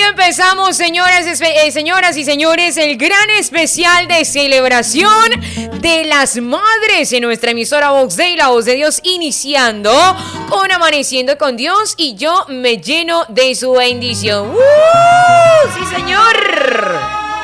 empezamos, señoras y señores, el gran especial de celebración de las madres en nuestra emisora Vox Day, la voz de Dios, iniciando con Amaneciendo con Dios, y yo me lleno de su bendición. ¡Sí, señor!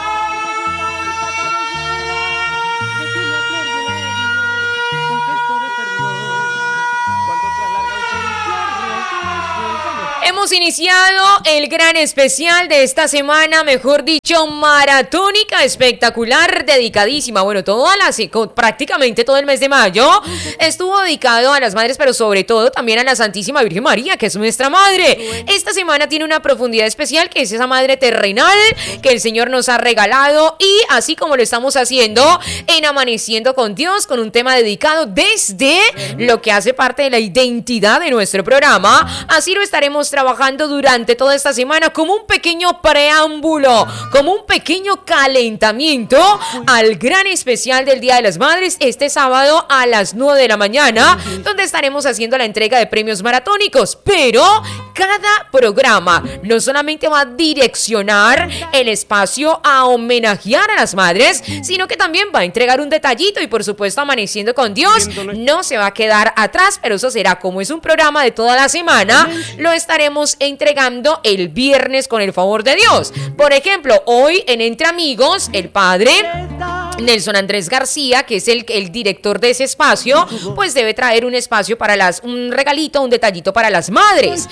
Hemos iniciado el gran especial de esta semana, mejor dicho, maratónica, espectacular, dedicadísima. Bueno, prácticamente todo el mes de mayo estuvo dedicado a las madres, pero sobre todo también a la Santísima Virgen María, que es nuestra madre. Esta semana tiene una profundidad especial, que es esa madre terrenal que el Señor nos ha regalado, y así como lo estamos haciendo en Amaneciendo con Dios, con un tema dedicado desde lo que hace parte de la identidad de nuestro programa, así lo estaremos trabajando durante toda esta semana como un pequeño preámbulo, como un pequeño calentamiento al gran especial del Día de las Madres este sábado a las 9 de la mañana, donde estaremos haciendo la entrega de premios maratónicos. Pero cada programa no solamente va a direccionar el espacio a homenajear a las madres, sino que también va a entregar un detallito, y por supuesto Amaneciendo con Dios no se va a quedar atrás, pero eso será, como es un programa de toda la semana, lo estaremos entregando el viernes con el favor de Dios. Por ejemplo, hoy en Entre Amigos, el padre Nelson Andrés García, que es el director de ese espacio, pues debe traer un espacio para un regalito, un detallito para las madres.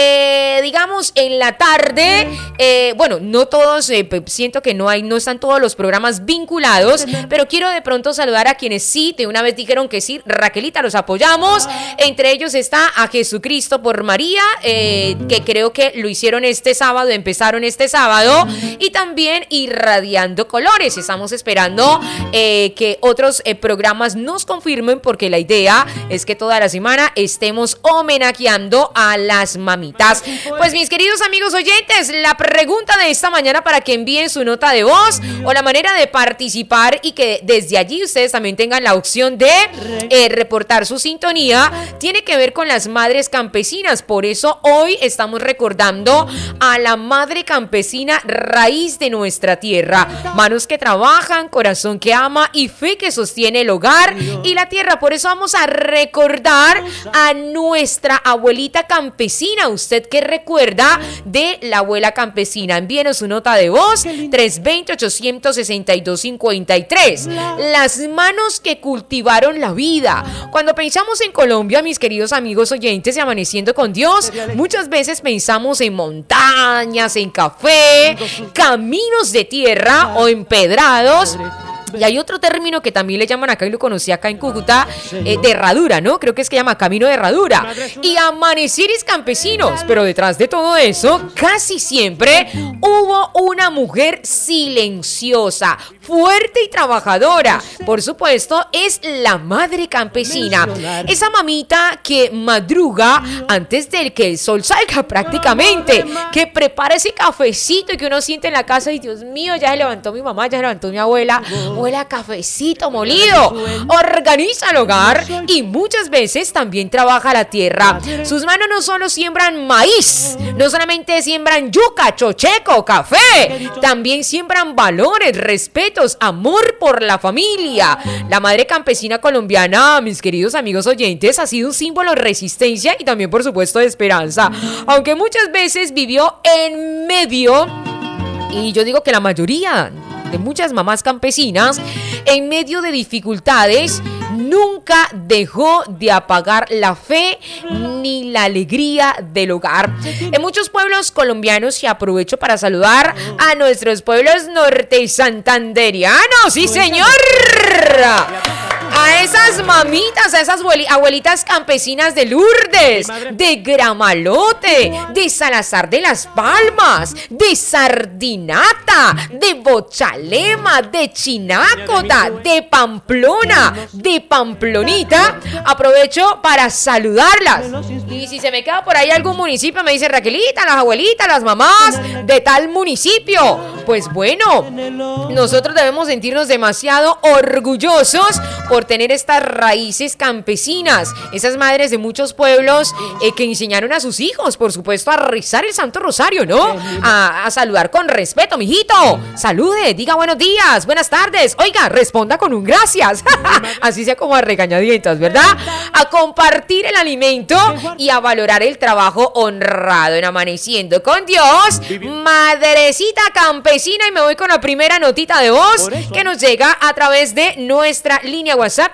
Digamos, en la tarde, bueno, no todos, siento que no están todos los programas vinculados, pero quiero de pronto saludar a quienes sí, de una vez dijeron que sí. Raquelita, los apoyamos. Entre ellos está a Jesucristo por María, que creo que lo hicieron este sábado, empezaron este sábado, y también Irradiando Colores. Estamos esperando que otros programas nos confirmen, porque la idea es que toda la semana estemos homenajeando a las mamitas. Pues mis queridos amigos oyentes, la pregunta de esta mañana para que envíen su nota de voz o la manera de participar, y que desde allí ustedes también tengan la opción de reportar su sintonía, tiene que ver con las madres campesinas. Por eso hoy estamos recordando a la madre campesina, raíz de nuestra tierra, manos que trabajan, corazón que ama y fe que sostiene el hogar y la tierra. Por eso vamos a recordar a nuestra abuelita campesina. ¿Usted qué recuerda de la abuela campesina? Envíenos su nota de voz, 320-862-53. Las manos que cultivaron la vida. Cuando pensamos en Colombia, mis queridos amigos oyentes de Amaneciendo con Dios, muchas veces pensamos en montañas, en café, caminos de tierra o empedrados. Y hay otro término que también le llaman acá, y lo conocí acá en Cúcuta, de herradura, ¿no? Creo que es que llama camino de herradura. Y amaneceres campesinos. Pero detrás de todo eso, casi siempre hubo una mujer silenciosa, fuerte y trabajadora. Por supuesto, es la madre campesina. Esa mamita que madruga antes de que el sol salga prácticamente, que prepara ese cafecito y que uno siente en la casa y Dios mío, ya se levantó mi mamá, ya se levantó mi abuela. Huele a cafecito molido. Organiza el hogar y muchas veces también trabaja la tierra. Sus manos no solo siembran maíz, no solamente siembran yuca, chocheco, café, también siembran valores, respetos, amor por la familia. La madre campesina colombiana, mis queridos amigos oyentes, ha sido un símbolo de resistencia y también, por supuesto, de esperanza. Aunque muchas veces vivió en medio, y yo digo que la mayoría de muchas mamás campesinas, en medio de dificultades, nunca dejó de apagar la fe ni la alegría del hogar. En muchos pueblos colombianos, y aprovecho para saludar a nuestros pueblos norte santanderianos, ¡sí señor! A esas mamitas, a esas abuelitas campesinas de Lourdes, de Gramalote, de Salazar de las Palmas, de Sardinata, de Bochalema, de Chinácota, de Pamplona, de Pamplonita. Aprovecho para saludarlas. Y si se me queda por ahí algún municipio, me dice Raquelita, las abuelitas, las mamás de tal municipio. Pues bueno, nosotros debemos sentirnos demasiado orgullosos por tener estas raíces campesinas, esas madres de muchos pueblos que enseñaron a sus hijos, por supuesto, a rezar el Santo Rosario, ¿no? A saludar con respeto, mijito. Salude, diga buenos días, buenas tardes. Oiga, responda con un gracias. Así sea como a regañadientas, ¿verdad? A compartir el alimento y a valorar el trabajo honrado en Amaneciendo con Dios. Madrecita campesina, y me voy con la primera notita de voz que nos llega a través de nuestra línea WhatsApp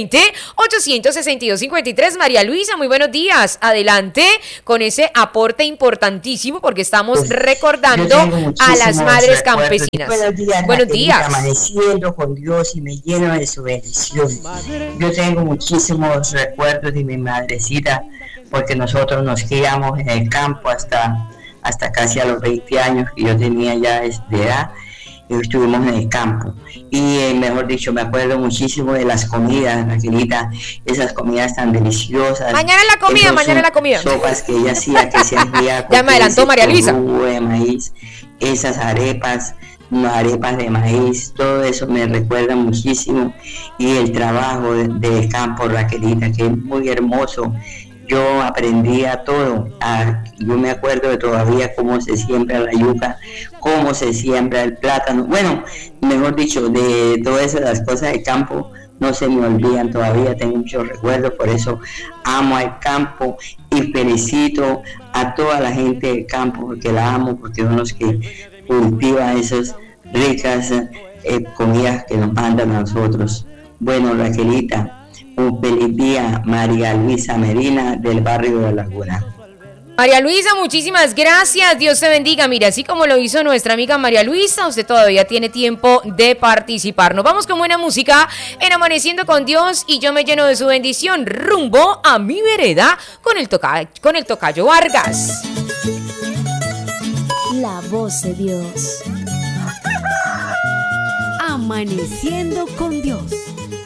320-862-53. María Luisa, muy buenos días. Adelante con ese aporte importantísimo porque estamos recordando a las madres campesinas. Buenos días. Amaneciendo con Dios y me lleno de su bendición. Yo tengo muchísimos recuerdos de mi madrecita porque nosotros nos criamos en el campo hasta casi a los 20 años que yo tenía ya de edad. Estuvimos en el campo y mejor dicho me acuerdo muchísimo de las comidas, Raquelita, esas comidas tan deliciosas. Mañana la comida. Sopas que ella hacía, que se hacía ya me adelantó María Luisa. Jugo de maíz, esas arepas de maíz, todo eso me recuerda muchísimo, y el trabajo del campo, Raquelita, que es muy hermoso. Yo aprendía todo. Yo me acuerdo de todavía cómo se siembra la yuca, cómo se siembra el plátano. Bueno, mejor dicho, de todas esas cosas del campo no se me olvidan todavía. Tengo muchos recuerdos, por eso amo al campo y felicito a toda la gente del campo porque la amo, porque son los que cultivan esas ricas comidas que nos mandan a nosotros. Bueno, Raquelita, un feliz día. María Luisa Medina, del barrio de Laguna. María Luisa, muchísimas gracias, Dios te bendiga. Mira, así como lo hizo nuestra amiga María Luisa, usted todavía tiene tiempo de participar. Nos vamos con buena música en Amaneciendo con Dios y yo me lleno de su bendición rumbo a mi vereda con el tocayo Vargas. La voz de Dios. Amaneciendo con Dios.